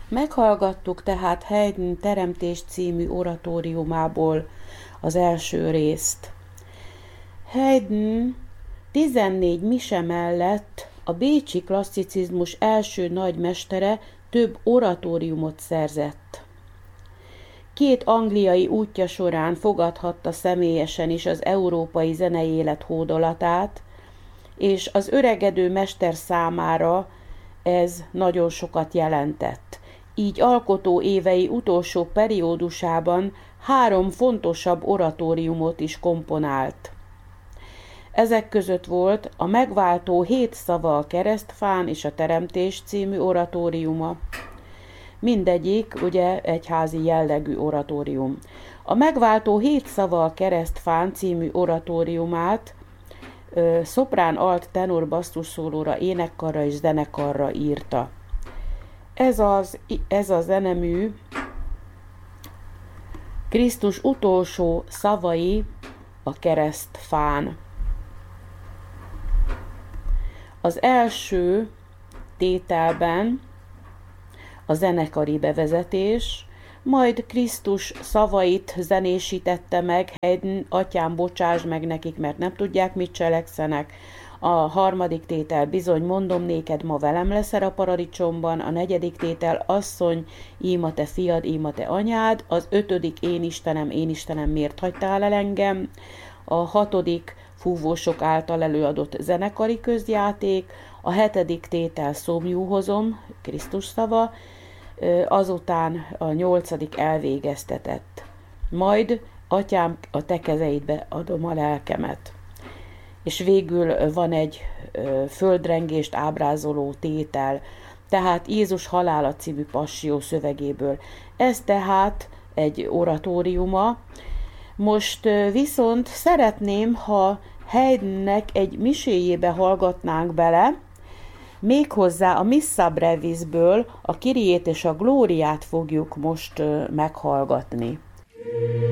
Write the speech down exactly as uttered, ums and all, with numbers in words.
Meghallgattuk tehát Haydn Teremtés című oratóriumából az első részt. Haydn tizennégy mise mellett a bécsi klasszicizmus első nagymestere, több oratóriumot szerzett. Két angliai útja során fogadhatta személyesen is az európai zenei élet hódolatát, és az öregedő mester számára ez nagyon sokat jelentett. Így alkotó évei utolsó periódusában három fontosabb oratóriumot is komponált. Ezek között volt a Megváltó hét szava a keresztfán és a Teremtés című oratóriuma. Mindegyik ugye egyházi jellegű oratórium. A Megváltó hét szava a keresztfán című oratóriumát ö, szoprán, alt, tenor, basszusszólóra, énekkarra és zenekarra írta. Ez, az, ez a zenemű Krisztus utolsó szavai a keresztfán. Az első tételben a zenekari bevezetés, majd Krisztus szavait zenésítette meg Haydn, atyám, bocsáss meg nekik, mert nem tudják, mit cselekszenek. A harmadik tétel, bizony mondom néked, ma velem leszel a paradicsomban. A negyedik tétel, asszony, ím a te fiad, ím a te anyád. Az ötödik, én Istenem, én Istenem, miért hagytál el engem? A hatodik, fúvósok által előadott zenekari közjáték. A hetedik tétel, szomjúhozom, Krisztus szava. Azután a nyolcadik, elvégeztetett. Majd, atyám, a te kezeidbe adom a lelkemet. És végül van egy földrengést ábrázoló tétel, tehát Jézus halála című passió szövegéből. Ez tehát egy oratóriuma. Most viszont szeretném, ha Haydnnek egy miséjébe hallgatnánk bele, méghozzá a Missa Brevisből a Kyriét és a Glóriát fogjuk most meghallgatni.